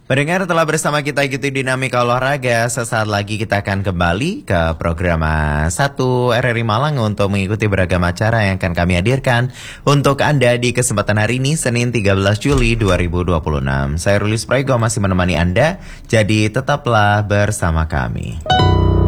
Pendengar telah bersama kita ikuti dinamika olahraga. Sesaat lagi kita akan kembali ke program 1 RRI Malang untuk mengikuti beragam acara yang akan kami hadirkan untuk Anda di kesempatan hari ini, Senin 13 Juli 2026. Saya Rulis Prego masih menemani Anda, jadi tetaplah bersama kami.